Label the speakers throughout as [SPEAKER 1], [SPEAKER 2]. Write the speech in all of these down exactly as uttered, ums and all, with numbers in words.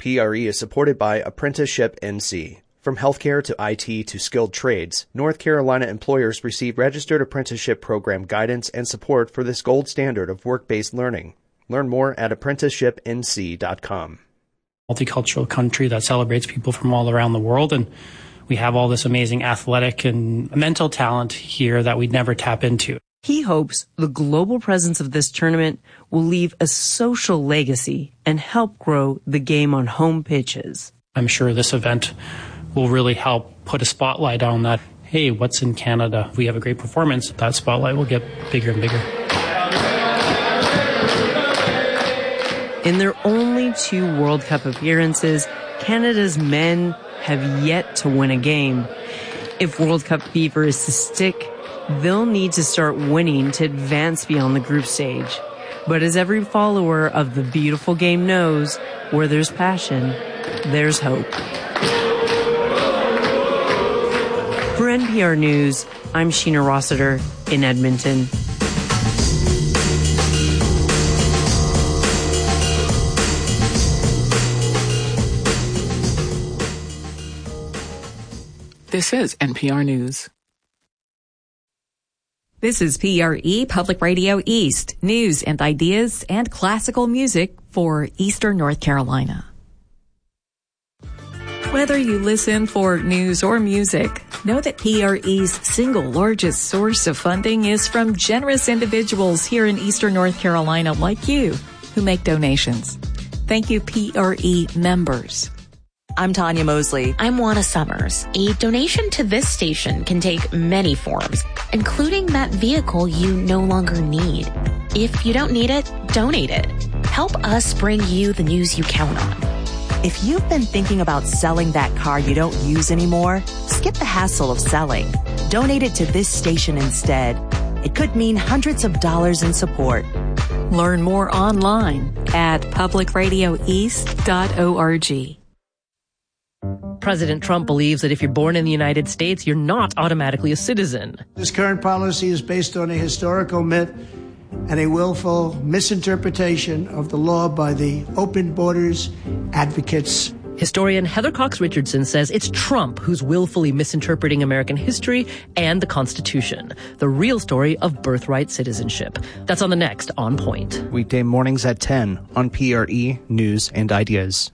[SPEAKER 1] P R E is supported by Apprenticeship N C. From healthcare to I T to skilled trades, North Carolina employers receive registered apprenticeship program guidance and support for this gold standard of work-based learning. Learn more at apprenticeship n c dot com.
[SPEAKER 2] Multicultural country that celebrates people from all around the world, and we have all this amazing athletic and mental talent here that we'd never tap into.
[SPEAKER 3] He hopes the global presence of this tournament will leave a social legacy and help grow the game on home pitches.
[SPEAKER 2] I'm sure this event will really help put a spotlight on that. Hey, what's in Canada? If we have a great performance, that spotlight will get bigger and bigger.
[SPEAKER 3] In their only two World Cup appearances, Canada's men have yet to win a game. If World Cup fever is to stick, they'll need to start winning to advance beyond the group stage. But as every follower of the beautiful game knows, where there's passion, there's hope. For N P R News, I'm Sheena Rossiter in Edmonton.
[SPEAKER 4] This is N P R News.
[SPEAKER 5] This is P R E Public Radio East, news and ideas and classical music for Eastern North Carolina. Whether you listen for news or music, know that P R E's single largest source of funding is from generous individuals here in Eastern North Carolina like you who make donations. Thank you, P R E members.
[SPEAKER 6] I'm Tanya Mosley.
[SPEAKER 7] I'm Juana Summers. A donation to this station can take many forms, including that vehicle you no longer need. If you don't need it, donate it. Help us bring you the news you count on.
[SPEAKER 6] If you've been thinking about selling that car you don't use anymore, skip the hassle of selling. Donate it to this station instead. It could mean hundreds of dollars in support.
[SPEAKER 5] Learn more online at public radio east dot org.
[SPEAKER 8] President Trump believes that if you're born in the United States, you're not automatically a citizen.
[SPEAKER 9] This current policy is based on a historical myth and a willful misinterpretation of the law by the open borders advocates.
[SPEAKER 8] Historian Heather Cox Richardson says it's Trump who's willfully misinterpreting American history and the Constitution, the real story of birthright citizenship. That's on the next On Point.
[SPEAKER 1] Weekday mornings at ten on P R E News and Ideas.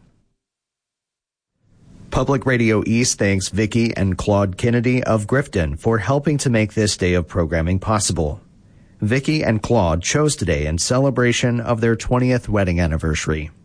[SPEAKER 1] Public Radio East thanks Vicki and Claude Kennedy of Grifton for helping to make this day of programming possible. Vicki and Claude chose today in celebration of their twentieth wedding anniversary.